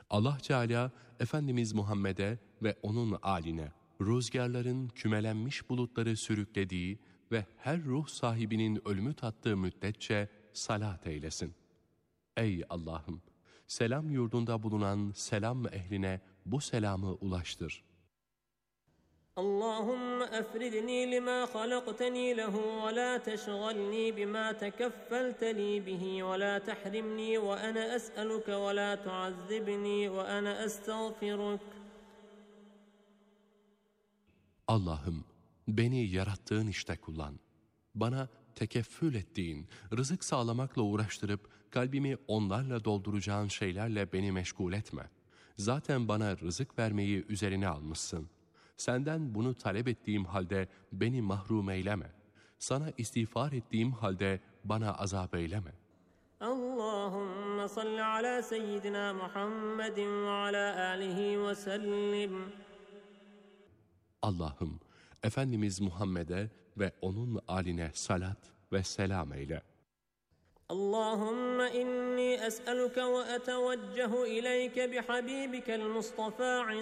Allah Teala Efendimiz Muhammed'e ve onun âline rüzgarların kümelenmiş bulutları sürüklediği ve her ruh sahibinin ölümü tattığı müddetçe salat eylesin. Ey Allah'ım! Selam yurdunda bulunan selam ehline bu selamı ulaştır. اللهم أفردني لما خلقتني له ولا تشغلني بما تكفلت لي به ولا تحرمني وأنا أسألك ولا تعذبني وأنا أستغفرك. Allah'ım, beni yarattığın işte kullan. Bana tekeffül ettiğin, rızık sağlamakla uğraştırıp kalbimi onlarla dolduracağın şeylerle beni meşgul etme. Zaten bana rızık vermeyi üzerine almışsın. Senden bunu talep ettiğim halde beni mahrum eyleme. Sana istiğfar ettiğim halde bana azap eyleme. اللهم صل على سيدنا محمد وعلى آله وسلم. Allah'ım, Efendimiz Muhammed'e ve onun âline salat ve selam eyle. اللهم إني أسألك وأتوجه إليك بحبيبك المصطفى